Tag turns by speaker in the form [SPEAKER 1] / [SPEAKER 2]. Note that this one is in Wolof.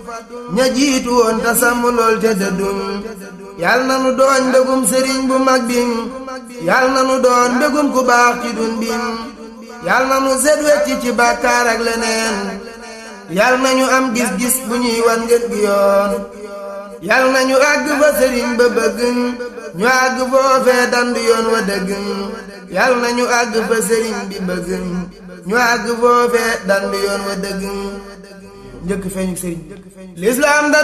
[SPEAKER 1] ña jiitu woon ta sàmm lool te dëddum yal na nu doon mbégum sëriñ bu mag bim yal na nu doon mbégum ku baax ci dun bim yal na nu set wecc ci bàkkaar ak leneen yal na ñu am gis-gis bu ñuy wan ngeen gi yoon yal na ñu àgg fa sëriñ ba bëgg ñu àgg foofee dandu yoon wa dëgg yal na ñu àgg fa sëriñ bi bëgg ñu àgg foofee dandu yoon wa dëgg njëkk feeñu sëriñ l'islam da